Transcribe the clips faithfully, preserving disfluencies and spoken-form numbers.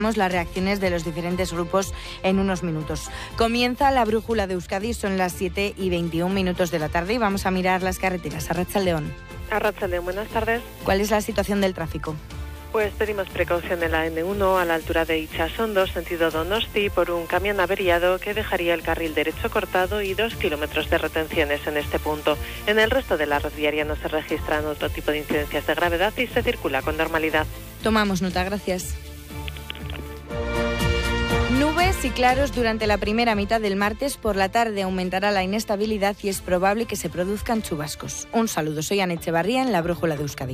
las reacciones de los diferentes grupos en unos minutos. Comienza la brújula de Euskadi, son las siete y veintiún minutos de la tarde y vamos a mirar las carreteras. Arratsaldeon. Arratsaldeon, buenas tardes. ¿Cuál es la situación del tráfico? Pues pedimos precaución en la ene uno a la altura de Itxasondo, sentido Donosti, por un camión averiado que dejaría el carril derecho cortado y dos kilómetros de retenciones en este punto. En el resto de la red viaria no se registran otro tipo de incidencias de gravedad y se circula con normalidad. Tomamos nota, gracias. Nubes y claros durante la primera mitad del martes. Por la tarde aumentará la inestabilidad y es probable que se produzcan chubascos. Un saludo, soy Ana Echevarría en la Brújula de Euskadi.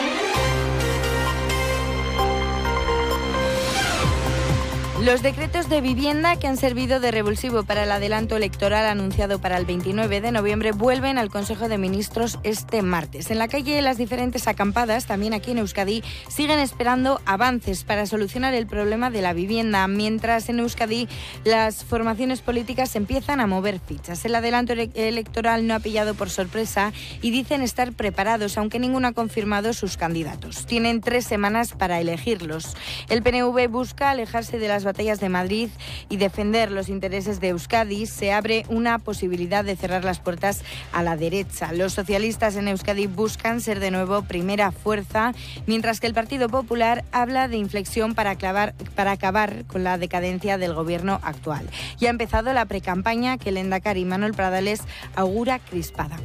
Los decretos de vivienda que han servido de revulsivo para el adelanto electoral anunciado para el veintinueve de noviembre vuelven al Consejo de Ministros este martes. En la calle, las diferentes acampadas, también aquí en Euskadi, siguen esperando avances para solucionar el problema de la vivienda, mientras en Euskadi las formaciones políticas empiezan a mover fichas. El adelanto electoral no ha pillado por sorpresa y dicen estar preparados, aunque ninguno ha confirmado sus candidatos. Tienen tres semanas para elegirlos. El P N V busca alejarse de las batallas de Madrid y defender los intereses de Euskadi. Se abre una posibilidad de cerrar las puertas a la derecha. Los socialistas en Euskadi buscan ser de nuevo primera fuerza, mientras que el Partido Popular habla de inflexión para, clavar, para acabar con la decadencia del gobierno actual. Ya ha empezado la precampaña que el lehendakari Manuel Pradales augura crispada.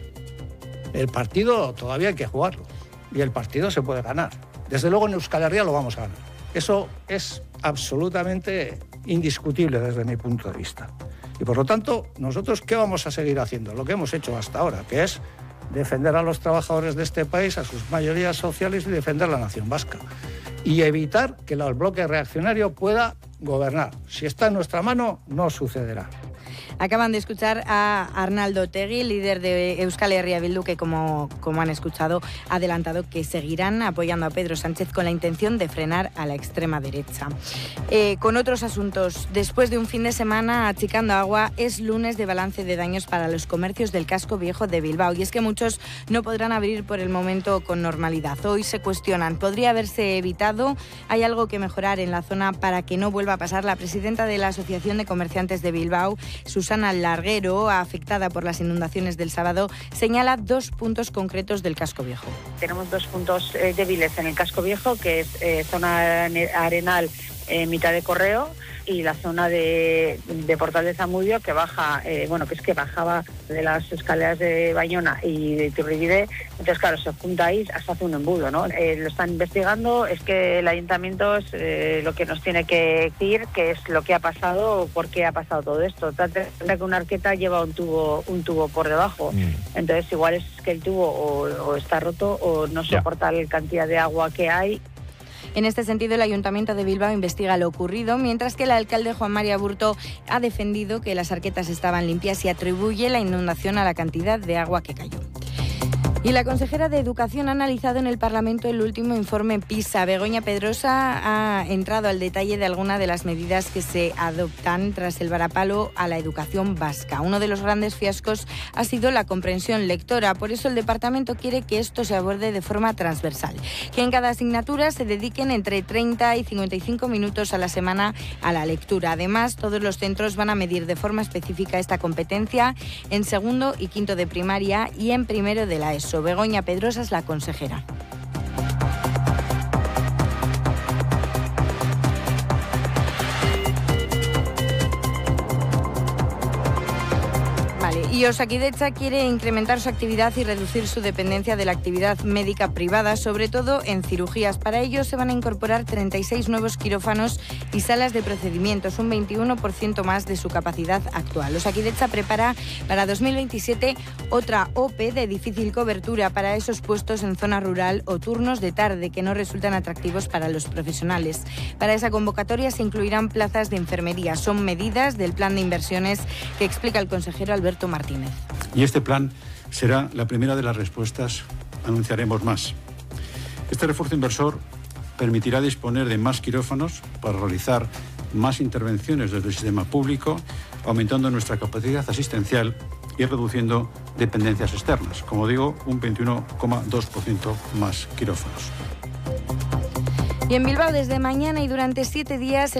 El partido todavía hay que jugarlo y el partido se puede ganar. Desde luego en Euskal Herria lo vamos a ganar. Eso es absolutamente indiscutible desde mi punto de vista. Y por lo tanto, nosotros, ¿qué vamos a seguir haciendo? Lo que hemos hecho hasta ahora, que es defender a los trabajadores de este país, a sus mayorías sociales y defender la nación vasca. Y evitar que el bloque reaccionario pueda gobernar. Si está en nuestra mano, no sucederá. Acaban de escuchar a Arnaldo Otegi, líder de Euskal Herria Bildu, que como, como han escuchado, ha adelantado que seguirán apoyando a Pedro Sánchez con la intención de frenar a la extrema derecha. Eh, con otros asuntos, después de un fin de semana achicando agua, es lunes de balance de daños para los comercios del casco viejo de Bilbao. Y es que muchos no podrán abrir por el momento con normalidad. Hoy se cuestionan, ¿podría haberse evitado? ¿Hay algo que mejorar en la zona para que no vuelva a pasar? La presidenta de la Asociación de Comerciantes de Bilbao, Susana Larguero, afectada por las inundaciones del sábado, señala dos puntos concretos del casco viejo. Tenemos dos puntos eh, débiles en el casco viejo, que es eh, zona arenal, eh, mitad de Correo, y la zona de, de Portal de Zamudio, que baja, eh, bueno, que es que bajaba de las escaleras de Bayona y de Iturribide. Entonces, claro, se junta ahí, hasta hace un embudo, ¿no? Eh, lo están investigando, es que el ayuntamiento es eh, lo que nos tiene que decir, qué es lo que ha pasado o por qué ha pasado todo esto. Trata que una arqueta lleva un tubo un tubo por debajo. Mm. Entonces, igual es que el tubo o, o está roto o no soporta la cantidad de agua que hay. En este sentido, el Ayuntamiento de Bilbao investiga lo ocurrido, mientras que el alcalde Juan María Burto ha defendido que las arquetas estaban limpias y atribuye la inundación a la cantidad de agua que cayó. Y la consejera de Educación ha analizado en el Parlamento el último informe PISA. Begoña Pedrosa ha entrado al detalle de algunas de las medidas que se adoptan tras el varapalo a la educación vasca. Uno de los grandes fiascos ha sido la comprensión lectora. Por eso el Departamento quiere que esto se aborde de forma transversal, que en cada asignatura se dediquen entre treinta y cincuenta y cinco minutos a la semana a la lectura. Además, todos los centros van a medir de forma específica esta competencia en segundo y quinto de primaria y en primero de la ESO. Begoña Pedrosa es la consejera. Y Osakidetza quiere incrementar su actividad y reducir su dependencia de la actividad médica privada, sobre todo en cirugías. Para ello se van a incorporar treinta y seis nuevos quirófanos y salas de procedimientos, un veintiuno por ciento más de su capacidad actual. Osakidetza prepara para dos mil veintisiete otra O P E de difícil cobertura para esos puestos en zona rural o turnos de tarde que no resultan atractivos para los profesionales. Para esa convocatoria se incluirán plazas de enfermería. Son medidas del plan de inversiones que explica el consejero Alberto Martínez. Y este plan será la primera de las respuestas, anunciaremos más. Este refuerzo inversor permitirá disponer de más quirófanos para realizar más intervenciones desde el sistema público, aumentando nuestra capacidad asistencial y reduciendo dependencias externas. Como digo, un veintiuno coma dos por ciento más quirófanos. Y en Bilbao desde mañana y durante siete días